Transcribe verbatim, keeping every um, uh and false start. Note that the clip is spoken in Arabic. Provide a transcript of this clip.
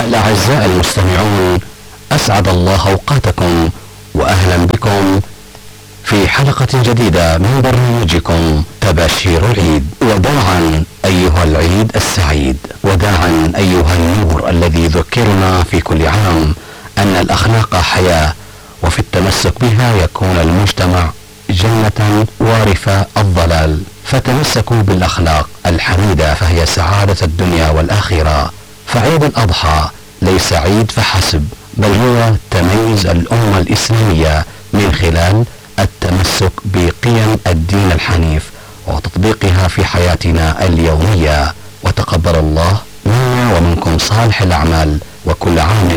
الأعزاء المستمعون، أسعد الله أوقاتكم وأهلا بكم في حلقة جديدة من برنامجكم تباشير العيد. وداعا أيها العيد السعيد، وداعا أيها النور الذي يذكرنا في كل عام أن الأخلاق حياة، وفي التمسك بها يكون المجتمع جنة وارفة الضلال. فتمسكوا بالأخلاق الحميدة فهي سعادة الدنيا والآخرة. فعيد الأضحى ليس عيد فحسب، بل هو تميز الأمة الإسلامية من خلال التمسك بقيم الدين الحنيف وتطبيقها في حياتنا اليومية. وتقبل الله منا ومنكم صالح الأعمال، وكل عام